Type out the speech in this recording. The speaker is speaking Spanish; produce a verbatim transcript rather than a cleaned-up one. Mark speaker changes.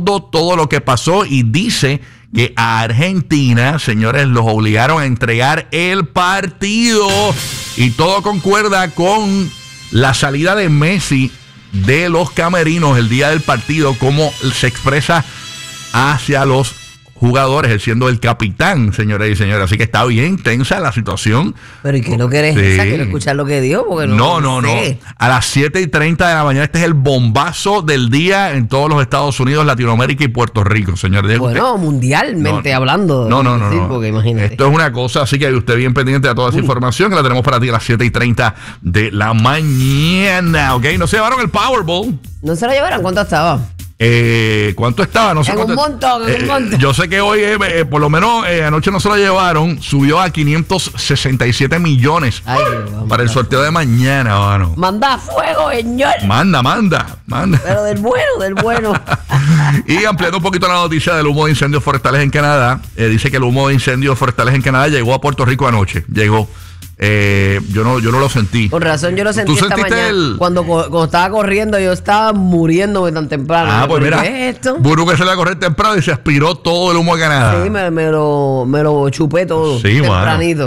Speaker 1: todo, todo lo que pasó y dice que a Argentina, señores, los obligaron a entregar el partido y todo concuerda con la salida de Messi de los camerinos el día del partido, cómo se expresa hacia los jugadores, él siendo el capitán, señores y señores. Así que está bien tensa la situación.
Speaker 2: Pero ¿y qué no quieres? Sí. Quiero escuchar lo que dijo. Porque no,
Speaker 1: no, no, no. A las siete y treinta de la mañana, este es el bombazo del día en todos los Estados Unidos, Latinoamérica y Puerto Rico, señores.
Speaker 2: Bueno, usted, mundialmente no, hablando.
Speaker 1: No, no, no.
Speaker 2: Sí,
Speaker 1: no.
Speaker 2: Porque imagínate.
Speaker 1: Esto es una cosa, así que usted bien pendiente de toda esa uh. información que la tenemos para ti a las siete y treinta de la mañana. ¿Ok? No se llevaron el Powerball.
Speaker 2: ¿No se lo llevaron? ¿Cuánto estaba?
Speaker 1: Eh, ¿Cuánto estaba? No sé
Speaker 2: en
Speaker 1: cuánto,
Speaker 2: un montón, en
Speaker 1: eh,
Speaker 2: un montón.
Speaker 1: Yo sé que hoy, eh, eh, por lo menos eh, anoche no se lo llevaron, subió a quinientos sesenta y siete millones. Ay, Dios, para el sorteo de mañana, mano.
Speaker 2: Manda fuego, señor.
Speaker 1: Manda, manda, manda.
Speaker 2: Pero del bueno, del bueno.
Speaker 1: Y ampliando un poquito la noticia del humo de incendios forestales en Canadá, eh, dice que el humo de incendios forestales en Canadá llegó a Puerto Rico anoche. Llegó. Eh, yo no yo no lo sentí.
Speaker 2: Por razón yo lo sentí esta mañana. El... Cuando, cuando estaba corriendo, yo estaba muriéndome tan temprano.
Speaker 1: Ah, pues mira,
Speaker 2: ¿qué es esto?
Speaker 1: Burú que se le a correr temprano y se aspiró todo el humo de Canadá.
Speaker 2: Sí, me, me, lo, me lo chupé todo.
Speaker 1: Sí,
Speaker 2: tempranito.